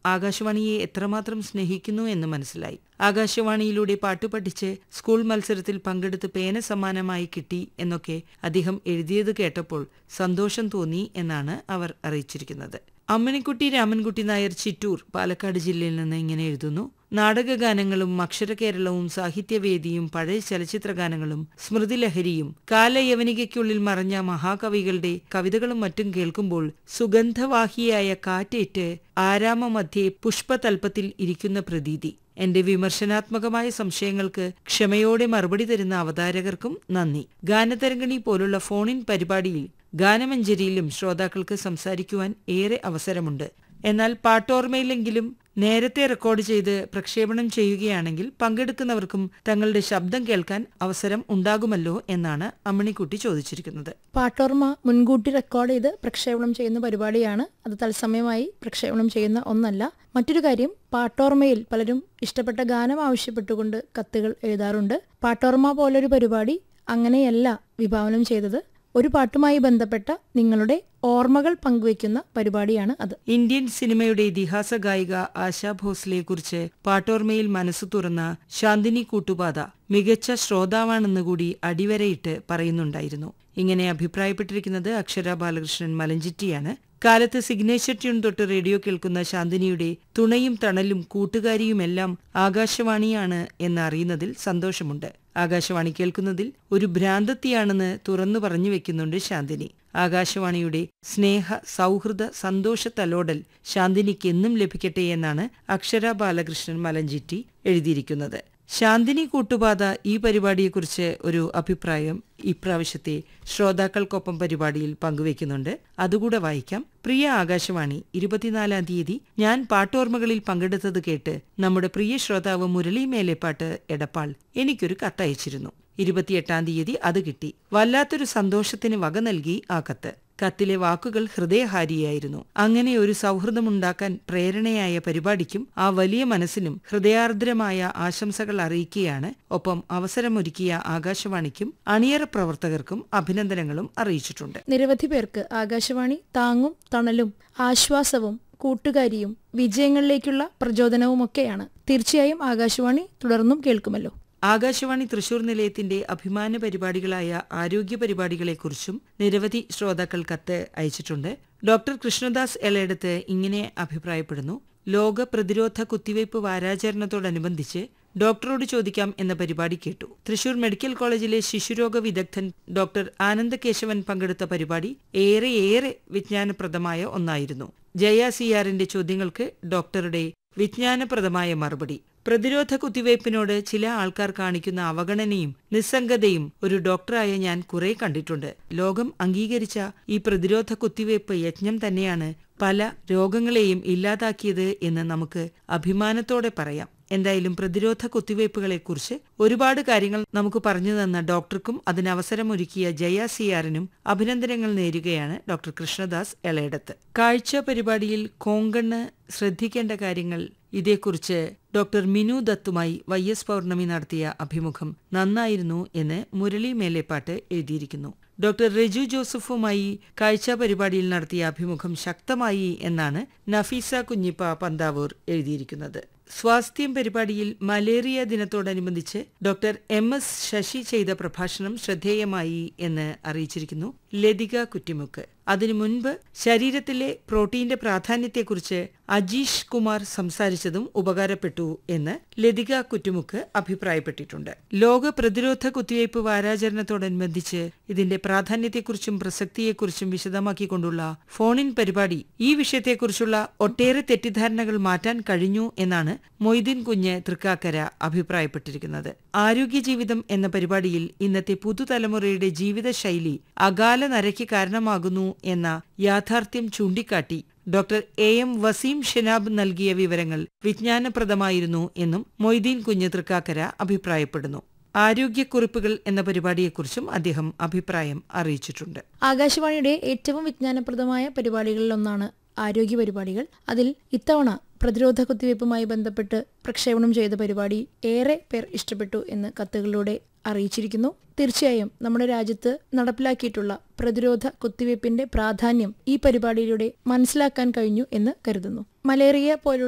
ആകാശവാണിയെ എത്രമാത്രം സ്നേഹിക്കുന്നു എന്ന് മനസ്സിലായി. ആകാശവാണിയിലൂടെ പാട്ടു പഠിച്ച് സ്കൂൾ മത്സരത്തിൽ പങ്കെടുത്ത് പേന സമ്മാനമായി കിട്ടി എന്നൊക്കെ അദ്ദേഹം എഴുതിയത് കേട്ടപ്പോൾ സന്തോഷം തോന്നി എന്നാണ് അവർ അറിയിച്ചിരിക്കുന്നത്. അമ്മിണിക്കുട്ടി രാമൻകുട്ടി നായർ ചിറ്റൂർ, പാലക്കാട് ജില്ലയിൽ നിന്ന് ഇങ്ങനെ എഴുതുന്നു. നാടകഗാനങ്ങളും അക്ഷരകേരളവും സാഹിത്യവേദിയും പഴയ ചലച്ചിത്രഗാനങ്ങളും സ്മൃതിലഹരിയും കാലയവനികയ്ക്കുള്ളിൽ മറഞ്ഞ മഹാകവികളുടെ കവിതകളും മറ്റും കേൾക്കുമ്പോൾ സുഗന്ധവാഹിയായ കാറ്റേറ്റ് ആരാമമധ്യേ പുഷ്പതൽപ്പത്തിൽ ഇരിക്കുന്ന പ്രതീതി. എന്റെ വിമർശനാത്മകമായ സംശയങ്ങൾക്ക് ക്ഷമയോടെ മറുപടി തരുന്ന അവതാരകർക്കും നന്ദി. ഗാനതരംഗിണി പോലുള്ള ഫോണിൻ പരിപാടിയിൽ ഗാനമഞ്ജരിയിലും ശ്രോതാക്കൾക്ക് സംസാരിക്കുവാൻ ഏറെ അവസരമുണ്ട്. എന്നാൽ പാട്ടോർമയിലെങ്കിലും നേരത്തെ റെക്കോർഡ് ചെയ്ത് പ്രക്ഷേപണം ചെയ്യുകയാണെങ്കിൽ പങ്കെടുക്കുന്നവർക്കും തങ്ങളുടെ ശബ്ദം കേൾക്കാൻ അവസരം ഉണ്ടാകുമല്ലോ എന്നാണ് അമ്മിണിക്കുട്ടി ചോദിച്ചിരിക്കുന്നത്. പാട്ടോർമ മുൻകൂട്ടി റെക്കോർഡ് ചെയ്ത് പ്രക്ഷേപണം ചെയ്യുന്ന പരിപാടിയാണ്. അത് തത്സമയമായി പ്രക്ഷേപണം ചെയ്യുന്ന ഒന്നല്ല. മറ്റൊരു കാര്യം, പാട്ടോർമയിൽ പലരും ഇഷ്ടപ്പെട്ട ഗാനം ആവശ്യപ്പെട്ടുകൊണ്ട് കത്തുകൾ എഴുതാറുണ്ട്. പാട്ടോർമ പോലൊരു പരിപാടി അങ്ങനെയല്ല വിഭാവനം ചെയ്തത്. ഒരു പാട്ടുമായി ബന്ധപ്പെട്ട നിങ്ങളുടെ ഓർമ്മകൾ പങ്കുവയ്ക്കുന്ന പരിപാടിയാണ് അത്. ഇന്ത്യൻ സിനിമയുടെ ഇതിഹാസ ഗായിക ആശാ ഭോസ്ലെയെക്കുറിച്ച് പാട്ടോർമയിൽ മനസ്സു തുറന്ന ശാന്തിനി കൂട്ടുപാത മികച്ച ശ്രോതാവാണെന്ന് കൂടി അടിവരയിട്ട് പറയുന്നുണ്ടായിരുന്നു. ഇങ്ങനെ അഭിപ്രായപ്പെട്ടിരിക്കുന്നത് അക്ഷര ബാലകൃഷ്ണൻ മലഞ്ചിറ്റിയാണ്. കാലത്ത് സിഗ്നേച്ചർ ട്യൂൺ തൊട്ട് റേഡിയോ കേൾക്കുന്ന ശാന്തിനിയുടെ തുണയും തണലും കൂട്ടുകാരിയുമെല്ലാം ആകാശവാണിയാണ് എന്നറിയുന്നതിൽ സന്തോഷമുണ്ട്. ആകാശവാണി കേൾക്കുന്നതിൽ ഒരു ഭ്രാന്തത്തിയാണെന്ന് തുറന്നു പറഞ്ഞു വെക്കുന്നുണ്ട് ശാന്തിനി. ആകാശവാണിയുടെ സ്നേഹ സൗഹൃദ സന്തോഷ തലോടൽ ശാന്തിനിക്ക് എന്നും ലഭിക്കട്ടെ എന്നാണ് അക്ഷര ബാലകൃഷ്ണൻ മലഞ്ചിറ്റി എഴുതിയിരിക്കുന്നത്. ശാന്തിനി കൂട്ടുപാത ഈ പരിപാടിയെക്കുറിച്ച് ഒരു അഭിപ്രായം ഇപ്രാവശ്യത്തെ ശ്രോതാക്കൾക്കൊപ്പം പരിപാടിയിൽ പങ്കുവയ്ക്കുന്നുണ്ട്. അതുകൂടെ വായിക്കാം. പ്രിയ ആകാശവാണി, 24-ാം തീയതി ഞാൻ പാട്ടോർമ്മകളിൽ പങ്കെടുത്തത് കേട്ട് നമ്മുടെ പ്രിയ ശ്രോതാവ് മുരളി മേലെപ്പാട്ട് എടപ്പാൾ എനിക്കൊരു കത്തയച്ചിരുന്നു. 28-ാം തീയതി അത് കിട്ടി. വല്ലാത്തൊരു സന്തോഷത്തിന് വക നൽകി ആ കത്ത്. കത്തിലെ വാക്കുകൾ ഹൃദയഹാരിയായിരുന്നു. അങ്ങനെ ഒരു സൗഹൃദമുണ്ടാക്കാൻ പ്രേരണയായ പരിപാടിക്കും ആ വലിയ മനസ്സിനും ഹൃദയാർദ്രമായ ആശംസകൾ അറിയിക്കുകയാണ്. ഒപ്പം അവസരമൊരുക്കിയ ആകാശവാണിക്കും അണിയറ പ്രവർത്തകർക്കും അഭിനന്ദനങ്ങളും അറിയിച്ചിട്ടുണ്ട്. നിരവധി പേർക്ക് ആകാശവാണി താങ്ങും തണലും ആശ്വാസവും കൂട്ടുകാരിയും വിജയങ്ങളിലേക്കുള്ള പ്രചോദനവുമൊക്കെയാണ്. തീർച്ചയായും ആകാശവാണി തുടർന്നും കേൾക്കുമല്ലോ. ആകാശവാണി തൃശൂർ നിലയത്തിന്റെ അഭിമാന പരിപാടികളായ ആരോഗ്യ പരിപാടികളെക്കുറിച്ചും നിരവധി ശ്രോതാക്കൾ കത്ത് അയച്ചിട്ടുണ്ട്. ഡോക്ടർ കൃഷ്ണദാസ് എളേടത്ത് ഇങ്ങനെ അഭിപ്രായപ്പെടുന്നു. ലോക പ്രതിരോധ കുത്തിവയ്പ് വാരാചരണത്തോടനുബന്ധിച്ച് ഡോക്ടറോട് ചോദിക്കാം എന്ന പരിപാടി കേട്ടു. തൃശൂർ മെഡിക്കൽ കോളേജിലെ ശിശുരോഗ വിദഗ്ധൻ ഡോക്ടർ ആനന്ദകേശവൻ പങ്കെടുത്ത പരിപാടി ഏറെ വിജ്ഞാനപ്രദമായ ഒന്നായിരുന്നു. ജയ സിയാറിന്റെ ചോദ്യങ്ങൾക്ക് ഡോക്ടറുടെ വിജ്ഞാനപ്രദമായ മറുപടി. പ്രതിരോധ കുത്തിവയ്പ്പിനോട് ചില ആൾക്കാർ കാണിക്കുന്ന അവഗണനയും നിസ്സംഗതയും ഒരു ഡോക്ടറായ ഞാൻ കുറെ കണ്ടിട്ടുണ്ട്. ലോകം അംഗീകരിച്ച ഈ പ്രതിരോധ കുത്തിവയ്പ് യജ്ഞം തന്നെയാണ് പല രോഗങ്ങളെയും ഇല്ലാതാക്കിയത് എന്ന് നമുക്ക് അഭിമാനത്തോടെ പറയാം. എന്തായാലും പ്രതിരോധ കുത്തിവയ്പ്പുകളെക്കുറിച്ച് ഒരുപാട് കാര്യങ്ങൾ നമുക്ക് പറഞ്ഞു തന്ന ഡോക്ടർക്കും അതിനവസരമൊരുക്കിയ ജയ സിയാറിനും അഭിനന്ദനങ്ങൾ നേരുകയാണ് ഡോക്ടർ കൃഷ്ണദാസ് എളേടത്ത്. കാഴ്ച പരിപാടിയിൽ കോങ്കണ്ണ് ശ്രദ്ധിക്കേണ്ട കാര്യങ്ങൾ ഇതേക്കുറിച്ച് ഡോക്ടർ മിനു ദത്തുമായി YS പൗർണമി നടത്തിയ അഭിമുഖം നന്നായിരുന്നു എന്ന് മുരളി മേലെപ്പാട്ട് എഴുതിയിരിക്കുന്നു. ഡോക്ടർ റെജു ജോസഫുമായി കാഴ്ച പരിപാടിയിൽ നടത്തിയ അഭിമുഖം ശക്തമായി എന്നാണ് നഫീസ കുഞ്ഞിപ്പ പന്താവൂർ എഴുതിയിരിക്കുന്നത്. സ്വാസ്ഥ്യം പരിപാടിയിൽ മലേറിയ ദിനത്തോടനുബന്ധിച്ച് ഡോക്ടർ MS ശശി ചെയ്ത പ്രഭാഷണം ശ്രദ്ധേയമായി എന്ന് അറിയിച്ചിരിക്കുന്നു ലതിക കുറ്റിമുക്ക്. അതിനു മുൻപ് ശരീരത്തിലെ പ്രോട്ടീന്റെ പ്രാധാന്യത്തെക്കുറിച്ച് അജീഷ് കുമാർ സംസാരിച്ചതും ഉപകാരപ്പെട്ടു എന്ന് ലതിക കുറ്റിമുക്ക് അഭിപ്രായപ്പെട്ടിട്ടുണ്ട്. ലോക പ്രതിരോധ കുത്തിവയ്പ് വാരാചരണത്തോടനുബന്ധിച്ച് ഇതിന്റെ പ്രാധാന്യത്തെക്കുറിച്ചും പ്രസക്തിയെക്കുറിച്ചും വിശദമാക്കിക്കൊണ്ടുള്ള ഫോണിൻ പരിപാടി ഈ വിഷയത്തെക്കുറിച്ചുള്ള ഒട്ടേറെ തെറ്റിദ്ധാരണകൾ മാറ്റാൻ കഴിഞ്ഞു എന്നാണ് മൊയ്തീൻ കുഞ്ഞ് തൃക്കാക്കര അഭിപ്രായപ്പെട്ടിരിക്കുന്നത്. ആരോഗ്യ ജീവിതം എന്ന പരിപാടിയിൽ ഇന്നത്തെ പുതുതലമുറയുടെ ജീവിതശൈലി അകാല നരയ്ക്ക് കാരണമാകുന്നു എന്ന യാഥാർത്ഥ്യം ചൂണ്ടിക്കാട്ടി ഡോക്ടർ AM വസീം ഷെനാബ് നൽകിയ വിവരങ്ങൾ വിജ്ഞാനപ്രദമായിരുന്നു എന്നും മൊയ്തീൻ കുഞ്ഞ് തൃക്കാക്കര അഭിപ്രായപ്പെടുന്നു. ആരോഗ്യക്കുറിപ്പുകൾ എന്ന പരിപാടിയെക്കുറിച്ചും അദ്ദേഹം അഭിപ്രായം അറിയിച്ചിട്ടുണ്ട്. ആകാശവാണിയുടെ ഏറ്റവും വിജ്ഞാനപ്രദമായ പരിപാടികളിലൊന്നാണ് ആരോഗ്യ പരിപാടികൾ. അതിൽ ഇത്തവണ പ്രതിരോധ കുത്തിവയ്പ്പുമായി ബന്ധപ്പെട്ട് പ്രക്ഷേപണം ചെയ്ത പരിപാടി ഏറെ പേർ ഇഷ്ടപ്പെട്ടു എന്ന് കത്തുകളിലൂടെ അറിയിച്ചിരിക്കുന്നു. തീർച്ചയായും നമ്മുടെ രാജ്യത്ത് നടപ്പിലാക്കിയിട്ടുള്ള പ്രതിരോധ കുത്തിവയ്പ്പിന്റെ പ്രാധാന്യം ഈ പരിപാടിയിലൂടെ മനസ്സിലാക്കാൻ കഴിഞ്ഞു എന്ന് കരുതുന്നു. മലേറിയ പോലുള്ള